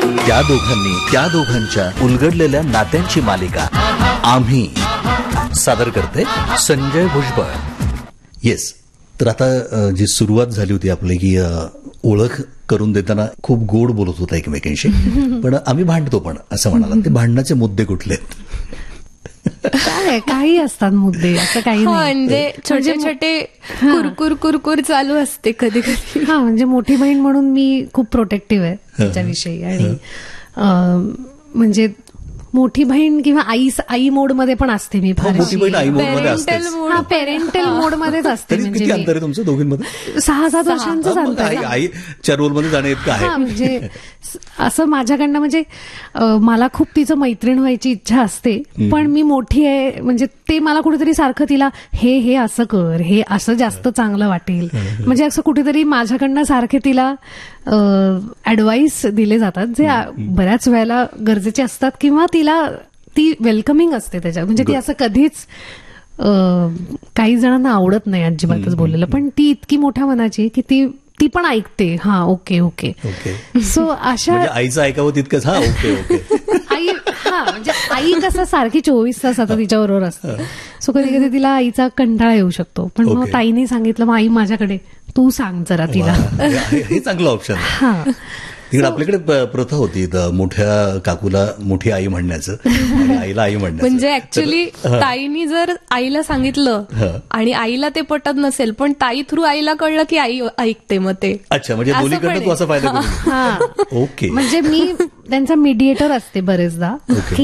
त्या दोघांनी त्या दोघांच्या उलगडलेल्या नात्यांची मालिका आम्ही सादर करते संजय भुजबळ. येस, तर आता जी सुरुवात झाली होती आपली की ओळख करून देताना खूप गोड बोलत होता एकमेकांशी, पण आम्ही भांडतो पण असं म्हणाला. ते भांडणाचे मुद्दे कुठले आहेत? काय काही असतात मुद्दे, असं काही नाही. म्हणजे छोटे छोटे कुरकुर कुरकुर चालू असते कधी कधी. हा, म्हणजे मोठी बहीण म्हणून मी खूप प्रोटेक्टिव्ह आहे त्याच्याविषयी. आणि म्हणजे मोठी बहीण किंवा आई मोड मध्ये पण असते मी. फार मोठी बहीण आई मोड मध्ये असते. पेरेंटल मोड मध्येच असते. म्हणजे किती अंतर आहे तुमचं दोघींमध्ये? 6-7 वर्षांचं अंतर. आईच्या रोलमध्ये जाणं इतकं आहे. म्हणजे असं माझ्याकडनं म्हणजे मला खूप तिचं मैत्रीण व्हायची इच्छा असते, पण मी मोठी आहे म्हणजे ते मला कुठेतरी सारखं तिला हे असं कर, हे असं जास्त चांगलं वाटेल, म्हणजे असं कुठेतरी माझ्याकडनं सारखे तिला ॲडवाईस दिले जातात जे बऱ्याच वेळेला गरजेचे असतात, किंवा ती वेलकमिंग असते त्याच्यात. म्हणजे ती असं कधीच काही जणांना आवडत नाही अजिबातच बोललेलं, पण ती इतकी मोठ्या मनाची की ती पण ऐकते. हा, ओके ओके. सो अशा आईचं ऐकावं तितकंच. हा, ओके ओके. आई, हा, म्हणजे आई कसं सारखी 24 तास आता तिच्याबरोबर असते. सो कधी कधी तिला आईचा कंटाळा येऊ शकतो, पण मग ताईने सांगितलं, मग आई माझ्याकडे तू सांग जरा तिला. हे चांगलं ऑप्शन. हा, तिकडे आपल्याकडे प्रथा होती मोठ्या काकूला मोठी आई म्हणण्याचं आणि आईला आई म्हणण्याचं. म्हणजे ऍक्च्युली ताईनी जर आईला सांगितलं आणि आईला ते पटत नसेल, पण ताई थ्रू आईला कळलं की आई ऐकते, मग ते. अच्छा, म्हणजे दोन्हीकडनं तू असा फायदा करू. हा, ओके. म्हणजे मी त्यांचा मीडिएटर असते बरेचदा.